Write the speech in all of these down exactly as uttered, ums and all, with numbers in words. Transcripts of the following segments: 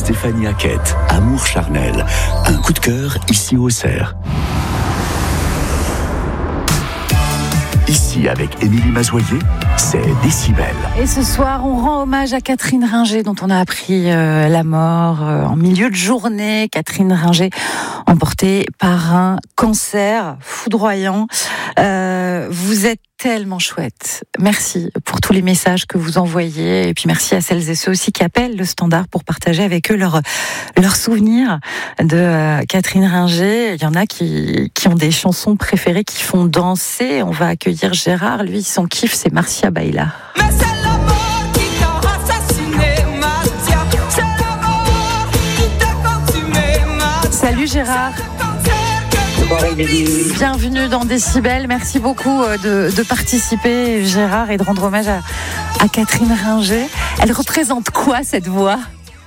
Stéphanie Hackett, Amour charnel. Un coup de cœur ici au Cerf. Ici, avec Émilie Mazoyer, c'est Décibel. Et ce soir, on rend hommage à Catherine Ringer, dont on a appris euh, la mort euh, en milieu de journée. Catherine Ringer, emportée par un cancer foudroyant. Euh, vous êtes tellement chouette. Merci pour tous les messages que vous envoyez. Et puis merci à celles et ceux aussi qui appellent le standard pour partager avec eux leurs leurs souvenirs de euh, Catherine Ringer. Il y en a qui, qui ont des chansons préférées, qui font danser. On va accueillir Gérard. Lui, son kiff, c'est Marcia Baila. Mais c'est la mort qui t'a assassiné, Marcia. C'est la mort qui t'a consumé, Marcia. Salut Gérard. Bienvenue dans Décibel. Merci beaucoup de, de participer, Gérard, et de rendre hommage à, à Catherine Ringer. Elle représente quoi, cette voix ?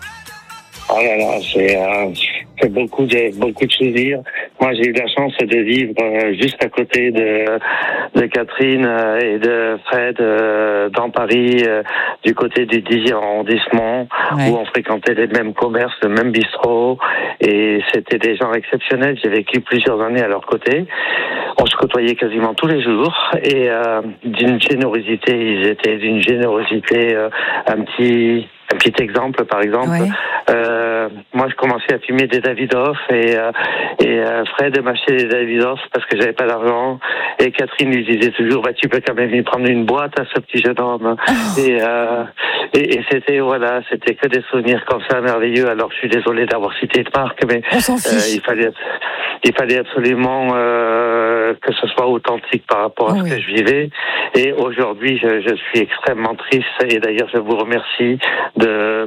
Oh là là, c'est, euh, c'est beaucoup de beaucoup de souvenirs. Moi, j'ai eu la chance de vivre euh, juste à côté de de Catherine euh, et de Fred euh, dans Paris, euh, du côté du dixième arrondissement, ouais. Où on fréquentait les mêmes commerces, le même bistrot, et c'était des gens exceptionnels. J'ai vécu plusieurs années à leur côté. On se côtoyait quasiment tous les jours, et euh, d'une générosité, ils étaient d'une générosité, euh, un petit Un petit exemple, par exemple, ouais. euh, moi je commençais à fumer des Davidoff et, euh, et euh, Fred m'achetait des Davidoff parce que j'avais pas d'argent, et Catherine lui disait toujours bah tu peux quand même y prendre une boîte à ce petit jeune homme. Oh. Et, euh, et et c'était voilà, c'était que des souvenirs comme ça merveilleux. Alors je suis désolé d'avoir cité de marque, mais euh, il fallait il fallait absolument euh, que ce soit authentique par rapport à oh, ce oui. que je vivais. Et aujourd'hui je, je suis extrêmement triste, et d'ailleurs je vous remercie de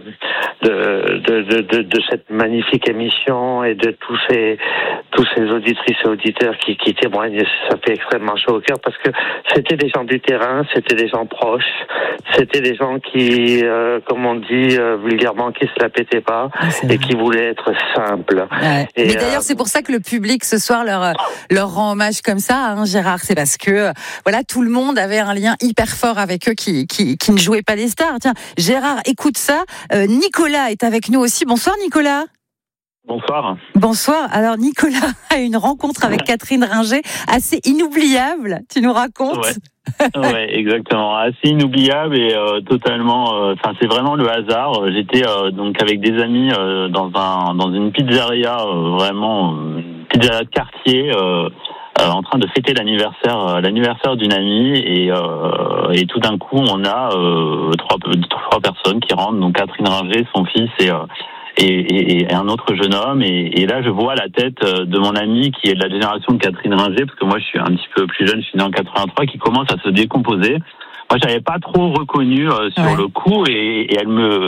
de, de de de de cette magnifique émission et de tous ces tous ces auditrices et auditeurs qui qui témoignent. Ça fait extrêmement chaud au cœur parce que c'était des gens du terrain, c'était des gens proches, c'était des gens qui, euh, comme on dit euh, vulgairement, qui se la pétaient pas, ah, et qui voulaient être simples. Ouais. Et Mais d'ailleurs, euh, c'est pour ça que le public ce soir leur leur rend hommage comme ça, hein, Gérard. C'est parce que voilà, tout le monde avait un lien hyper fort avec eux qui qui qui ne jouaient pas les stars. Tiens, Gérard, écoute ça. Euh, Nicolas est avec nous aussi. Bonsoir, Nicolas. Bonsoir. Bonsoir. Alors, Nicolas a une rencontre avec Catherine Ringer assez inoubliable. Tu nous racontes ? Ouais. Ouais, exactement. Assez inoubliable et euh, totalement. Enfin, euh, c'est vraiment le hasard. J'étais euh, donc avec des amis euh, dans un dans une pizzeria, euh, vraiment une pizzeria de quartier. Euh, Euh, en train de fêter l'anniversaire euh, l'anniversaire d'une amie, et euh, et tout d'un coup on a euh, trois trois personnes qui rentrent, donc Catherine Ringer, son fils et euh, et, et, et un autre jeune homme, et, et là je vois la tête de mon ami qui est de la génération de Catherine Ringer, parce que moi je suis un petit peu plus jeune, je suis né en quatre-vingt-trois, qui commence à se décomposer. Moi j'avais pas trop reconnu euh, sur ouais. le coup, et, et elle me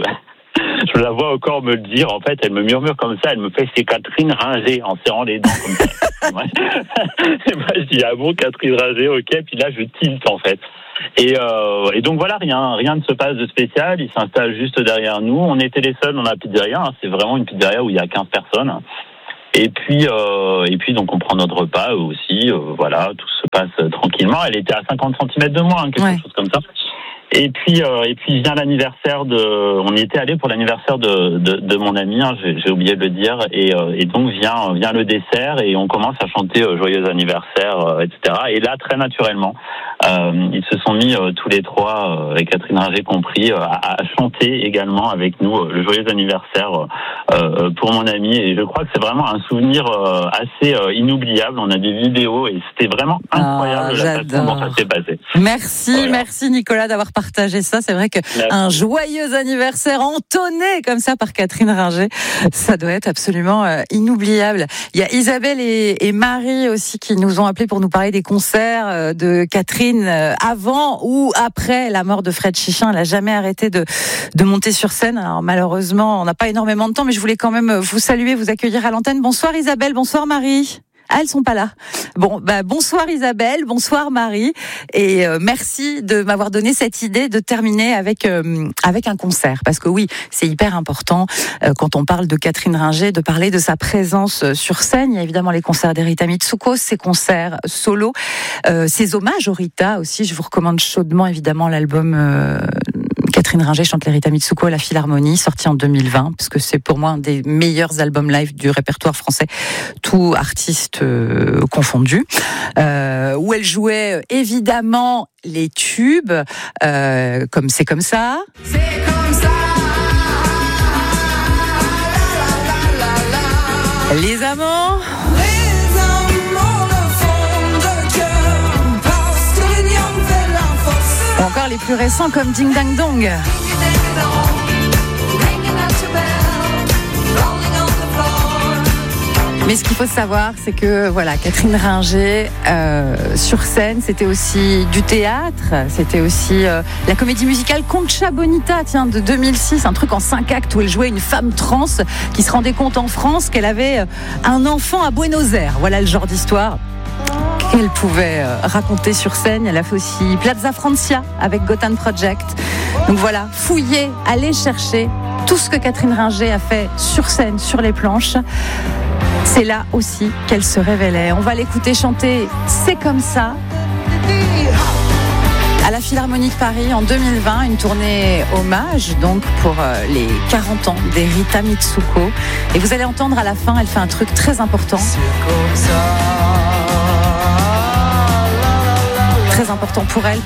je la vois encore me le dire, en fait, elle me murmure comme ça, elle me fait c'est Catherine Ringer en serrant les dents comme ça. moi, et moi je dis ah bon, Catherine Ringer, ok, puis là je tilte en fait. Et, euh, et donc voilà, rien, rien ne se passe de spécial, il s'installe juste derrière nous, on était les seuls dans la pizzeria, hein. C'est vraiment une pizzeria où il y a quinze personnes. Et puis, euh, et puis donc on prend notre repas aussi, euh, voilà, tout se passe tranquillement. Elle était à cinquante centimètres de moi, hein, quelque ouais. chose comme ça. Et puis, euh, et puis vient l'anniversaire de. On y était allé pour l'anniversaire de de, de mon ami, hein, j'ai, j'ai oublié de le dire. Et, euh, et donc vient vient le dessert, et on commence à chanter euh, joyeux anniversaire, euh, et cetera. Et là, très naturellement, euh, ils se sont mis euh, tous les trois, euh, et Catherine Ringer compris, euh, à, à chanter également avec nous euh, le joyeux anniversaire euh, pour mon ami. Et je crois que c'est vraiment un souvenir euh, assez euh, inoubliable. On a des vidéos et c'était vraiment incroyable oh, la façon dont ça s'est passé. Merci, voilà. Merci Nicolas d'avoir partager ça. C'est vrai que Merci. Un joyeux anniversaire entonné comme ça par Catherine Ringer, ça doit être absolument euh, inoubliable. Il y a Isabelle et, et Marie aussi qui nous ont appelés pour nous parler des concerts euh, de Catherine euh, avant ou après la mort de Fred Chichin. Elle n'a jamais arrêté de, de monter sur scène. Alors malheureusement, on n'a pas énormément de temps, mais je voulais quand même vous saluer, vous accueillir à l'antenne. Bonsoir Isabelle, bonsoir Marie. Ah, elles sont pas là. Bon, bah bonsoir Isabelle, bonsoir Marie, et euh, merci de m'avoir donné cette idée de terminer avec euh, avec un concert, parce que oui, c'est hyper important euh, quand on parle de Catherine Ringer, de parler de sa présence sur scène. Il y a évidemment les concerts d'Erita Mitsoukos, ses concerts solo, euh, ses hommages au Rita aussi. Je vous recommande chaudement évidemment l'album euh, Catherine Ringer chante les Rita Mitsuko à la Philharmonie, sorti en deux mille vingt, parce que c'est pour moi un des meilleurs albums live du répertoire français, tout artiste euh, confondu, euh, où elle jouait évidemment les tubes, euh, comme C'est comme ça. C'est comme ça. Les amants. Les amants le font de cœur, parce que l'union fait la force. Ou encore les plus récents comme Ding Dang Dong. Mais ce qu'il faut savoir, c'est que voilà, Catherine Ringer, euh, sur scène, c'était aussi du théâtre, c'était aussi euh, la comédie musicale Concha Bonita, tiens, de deux mille six, un truc en cinq actes où elle jouait une femme trans qui se rendait compte en France qu'elle avait un enfant à Buenos Aires. Voilà le genre d'histoire qu'elle pouvait euh, raconter sur scène. Elle a fait aussi Plaza Francia avec Gotham Project. Donc voilà, fouiller, aller chercher tout ce que Catherine Ringer a fait sur scène, sur les planches. C'est là aussi qu'elle se révélait. On va l'écouter chanter C'est comme ça à la Philharmonie de Paris en deux mille vingt, une tournée hommage donc pour euh, les quarante ans des Rita Mitsuko. Et vous allez entendre à la fin, elle fait un truc très important. Très important pour elle.